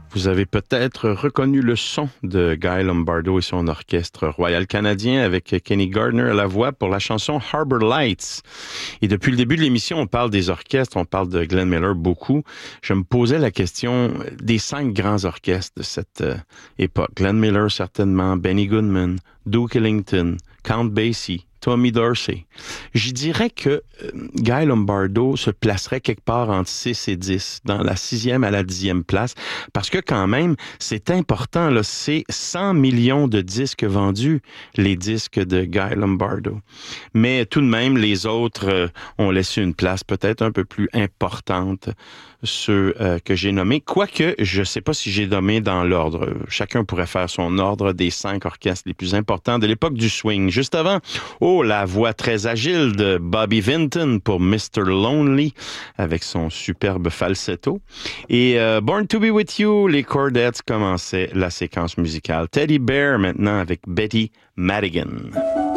Vous avez peut-être reconnu le son de Guy Lombardo et son orchestre royal canadien avec Kenny Gardner à la voix pour la chanson Harbor Lights. Et depuis le début de l'émission, on parle des orchestres, on parle de Glenn Miller beaucoup. Je me posais la question des 5 grands orchestres de cette époque. Glenn Miller certainement, Benny Goodman, Duke Ellington, Count Basie, Tommy Dorsey. Je dirais que Guy Lombardo se placerait quelque part entre 6 et 10, dans la 6e à la 10e place, parce que quand même, c'est important, là, c'est 100 millions de disques vendus, les disques de Guy Lombardo. Mais tout de même, les autres ont laissé une place peut-être un peu plus importante, ceux que j'ai nommés. Quoique, je ne sais pas si j'ai nommé dans l'ordre. Chacun pourrait faire son ordre des 5 orchestres les plus importants de l'époque du swing. Juste avant, la voix très agile de Bobby Vinton pour Mr. Lonely avec son superbe falsetto. Et Born to be with you, les Chordettes commençaient la séquence musicale. Teddy Bear maintenant avec Betty Madigan.